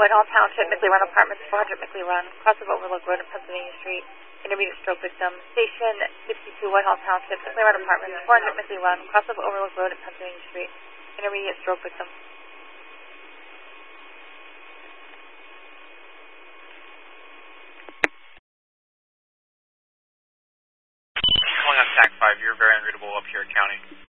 Whitehall Township, Mickley Run Apartments, 400 Mickley Run, cross of Overlook Road and Pennsylvania Street, intermediate stroke victim. Station 62, Whitehall Township, Mickley Run Apartments, 400 Mickley Run, cross of Overlook Road and Pennsylvania Street, intermediate stroke victim. Calling on TAC 5, you're very unreadable up here at County.